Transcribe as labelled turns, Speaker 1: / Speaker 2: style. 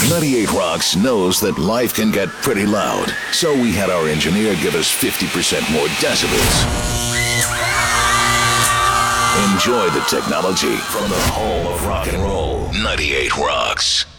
Speaker 1: 98 Rocks knows that life can get pretty loud, so we had our engineer give us 50% more decibels. Enjoy the technology from the home of rock and roll. 98 Rocks.